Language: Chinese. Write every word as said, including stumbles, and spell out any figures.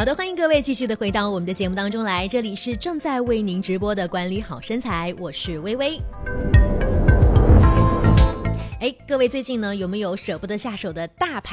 好的，欢迎各位继续的回到我们的节目当中来，这里是正在为您直播的管理好身材，我是微微。哎，各位最近呢有没有舍不得下手的大牌